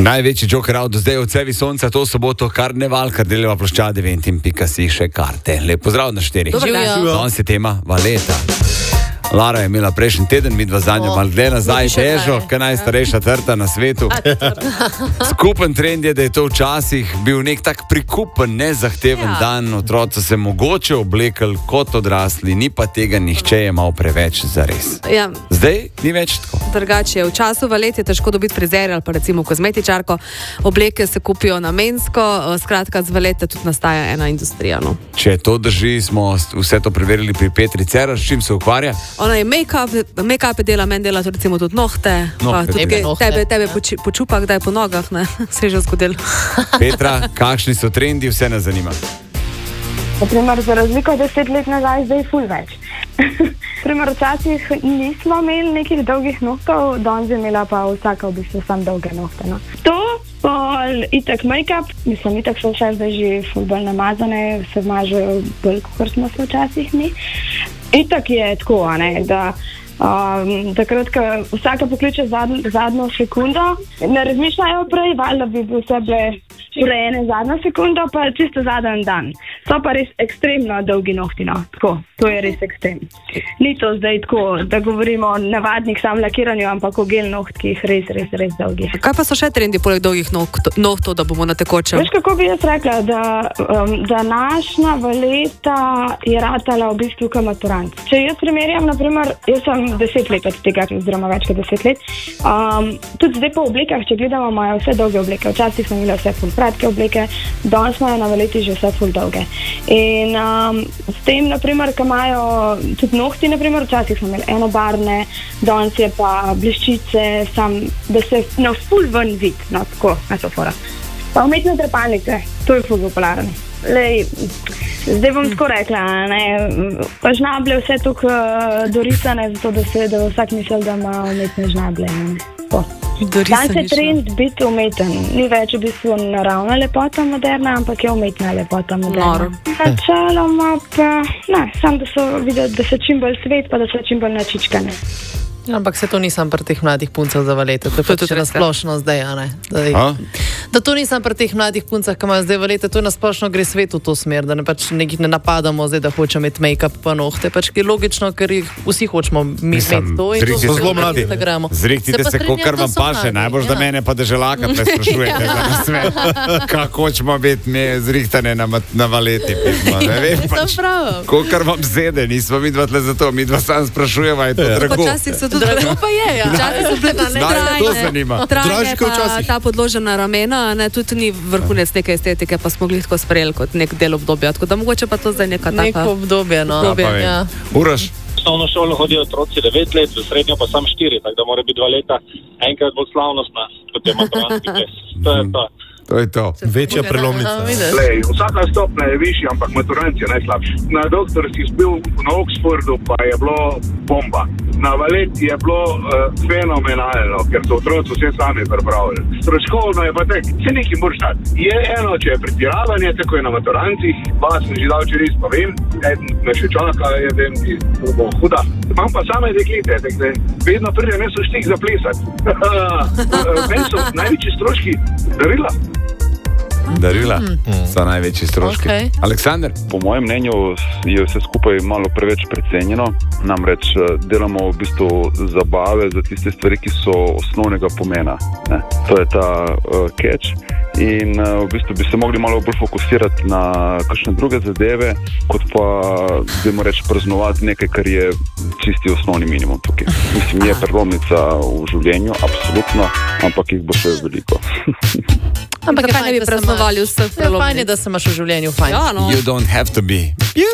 Največji Joker out do zdaj od Cevi sonca, to soboto karneval, Kardeljeva ploščada 9.si še karte. Lep pozdrav na 4. Danes je tema Valeta. Lara je imela prejšnji teden, midva za njo malo gleda nazaj, težo, kaj najstarejša trta na svetu. Skupen trend je, da je to včasih bil nek tak prikupen, nezahteven dan. Otroci se mogoče oblekali kot odrasli, ni pa tega nihče jemal preveč zares. Ja. Zdaj ni več tako. Drugače, v času Valet je težko dobiti frizerja ali pa recimo kozmetičarko. Obleke se kupijo namensko, skratka z Valeta tudi nastaja ena industrija. No. Če to drži, smo vse to preverili pri Petri Cerar, s čim se ukvarja? Ona je make-up dela, meni dela tudi nohte. Tebe počupa, kdaj po nogah, ne? Se je že zgodilo. Petra, kakšni so trendi, vse nas zanima. Naprimer, za razliko 10 let nazaj, zdaj ful več. Naprimer, včasih nismo imeli nekih dolgih nohtov, danes je imela pa vsaka v bistvu sam dolge nohte. No. To, itak make-up, mislim, itak so še zdaj že ful bolj namazane, se mažejo bolj, kot smo se včasih mi. Itak je tako, ne, da takrat, ko vsaka pokliče zadnjo sekundo, ne razmišljajo prej, valjda bi vse bile urejene zadnjo sekundo, pa čisto zadnji dan. So pa res ekstremno dolgi nohti, no, tako, to je res ekstrem. Ni to zdaj tako, da govorimo o navadnih sam lakiranju, ampak o gel nohtkih res dolgih. Kaj pa so še trendi poleg dolgih nohtov, da bomo na tekočem? Veš, kako bi jaz rekla, da današnja Valeta je ratala v bistvu kot maturant. Če jaz primerjam, naprimer, jaz sem 10 let od tega, oziroma več kot 10 let. Tudi zdaj po oblekah, če gledamo, imajo vse dolge obleke. Včasih smo imeli vse ful kratke obleke, danes imajo na Valeti že vse ful dolge. In s tem, naprimer, ko imajo tudi nohti, naprimer, včasih smo imeli enobarvne, danes je pa bliščice, da se na ful ven vid, no, tako, metafora. Pa umetne trepalnice, to je ful popularno. Lej, zdaj bom tako rekla, ne, pa žnable vse tukaj dorisane, zato da vsak misel, da ima umetne žnable. Dan se trend biti umeten, ni več v bistvu naravna lepota moderna, ampak je umetna lepota moderna. Načeloma pa, ne, samo da so videti, da so čim bolj svet, pa da so čim bolj načičkane. Ampak se to nisem pri teh mladih puncah za Valete, to je tudi nasplošno zdaj, a ne? Da to nisem pri teh mladih puncah, ki imajo zdaj Valete, to je nasplošno gre svet v to smer, da ne pač nekih ne napadamo zdaj, da hočemo imeti make-up pa nohte, pač je logično, ker jih vsi hočemo imeti to in to so zelo mladi. Zrihtite se, kolikor vam paše, najbolj za mene pa deželaka, me sprašujete za nasvet. Kako hočemo biti mi zrihtane na Valeti, ne vem pač, kolikor vam zede, nismo midva tle za to, midva sam sprašujeva, je to drago. Drago pa je, ja. Včasih so bile trajne, pa ta podložena ramena, ne, tudi ni vrhunec neke estetike, pa smo glih tako sprejeli kot nek del obdobja, tako da mogoče pa to zdaj neka taka... Neko obdobje, no. Ja. Uraš? V osnovno šolo hodijo otroci 9 let, v srednjo pa sam 4, tako da mora biti Valeta enkrat bolj slavnostna, kot je maturantski ples. To je to. To je to. Večja prelomnica. Lej, vsaka stopnja je višja, ampak maturant je najslabši. Na doktorskih bil na Oxfordu, pa je bilo bomba. Na Valeti je bilo fenomenalno, ker so otroci vse sami pripravili. Stroškovno je pa tek, se nekaj moraš dati. Je eno, če je pretiravanje, tako je na maturantih, sem že dal res, pa vem, me še čaka, je vem, to bo huda. Imam pa same deklite, tako vedno pride meso štik za plesati. Meni so največji stroški darila so največji stroški. Okay. Aleksandar? Po mojem mnenju je vse skupaj malo preveč precenjeno. Namreč delamo v bistvu zabave za tiste stvari, ki so osnovnega pomena. Ne? To je ta catch. In v bistvu bi se mogli malo bolj fokusirati na kakšne druge zadeve, kot pa, dajmo reči, praznovati nekaj, kar je čisti osnovni minimum tukaj. Mislim, je prelomnica v življenju, absolutno, ampak jih bo še veliko. Ampak kaj ne bi praznovali vseh prelomnic? Fajn je, da se imaš v življenju fajn. Ja, no. You don't have to be.